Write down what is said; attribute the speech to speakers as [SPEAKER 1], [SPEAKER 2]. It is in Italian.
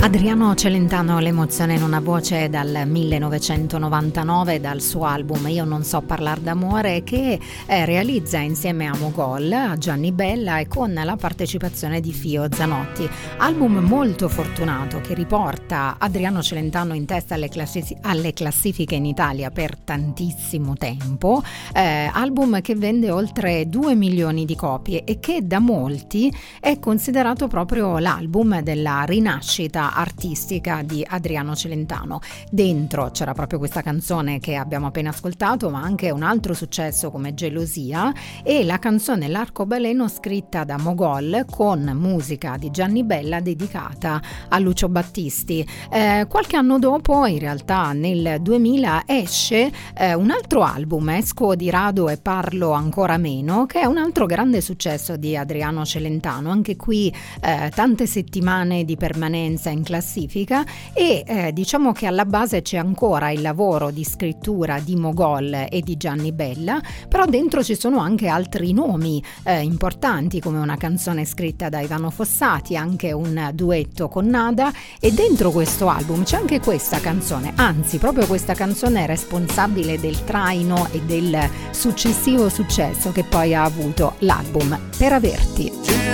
[SPEAKER 1] Adriano Celentano, l'emozione in una voce, dal 1999, dal suo album Io non so parlar d'amore, che realizza insieme a Mogol, a Gianni Bella e con la partecipazione di Fio Zanotti. Album molto fortunato che riporta Adriano Celentano in testa alle classifiche in Italia per tantissimo tempo, album che vende oltre 2 milioni di copie e che da molti è considerato proprio l'album della rinascita artistica di Adriano Celentano. Dentro c'era proprio questa canzone che abbiamo appena ascoltato, ma anche un altro successo come Gelosia e la canzone L'arcobaleno, scritta da Mogol con musica di Gianni Bella, dedicata a Lucio Battisti. Qualche anno dopo, in realtà nel 2000, esce un altro album, Esco di rado e parlo ancora meno, che è un altro grande successo di Adriano Celentano. Anche qui tante settimane di permanenza in classifica e diciamo che alla base c'è ancora il lavoro di scrittura di Mogol e di Gianni Bella, però dentro ci sono anche altri nomi importanti, come una canzone scritta da Ivano Fossati, anche un duetto con Nada, e dentro questo album c'è anche questa canzone, anzi proprio questa canzone è responsabile del traino e del successivo successo che poi ha avuto l'album Per averti.